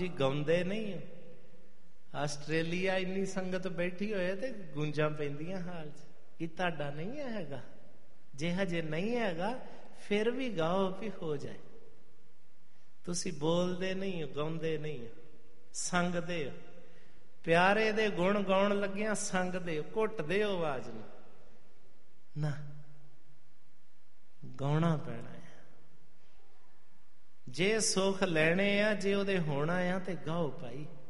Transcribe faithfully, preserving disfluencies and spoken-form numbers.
ਜੀ ਗਾਉਂਦੇ ਨਹੀਂ ਹੋ। ਆਸਟ੍ਰੇਲੀਆ ਇੰਨੀ ਸੰਗਤ ਬੈਠੀ ਹੋਏ ਤੇ ਗੂੰਜਾਂ ਪੈਂਦੀਆਂ ਹਾਲ 'ਚ ਕਿ ਤੁਹਾਡਾ ਨਹੀਂ ਹੈਗਾ। ਜੇ ਹਜੇ ਨਹੀਂ ਹੈਗਾ ਫਿਰ ਵੀ ਗਾਓ ਵੀ ਹੋ ਜਾਏ। ਤੁਸੀਂ ਬੋਲਦੇ ਨਹੀਂ ਹੋ, ਗਾਉਂਦੇ ਨਹੀਂ ਹੋ, ਸੰਗਦੇ ਹੋ। ਪਿਆਰੇ ਦੇ ਗੁਣ ਗਾਉਣ ਲੱਗਿਆ ਸੰਗਦੇ ਹੋ, ਘੁੱਟਦੇ ਹੋ ਆਵਾਜ਼ ਨੂੰ। ਨਾ, ਗਾਉਣਾ ਪੈਣਾ ਹੈ। ਜੇ ਸੁੱਖ ਲੈਣੇ ਆ, ਜੇ ਉਹਦੇ ਹੋਣਾ ਆ ਤੇ ਗਾਓ ਭਾਈ।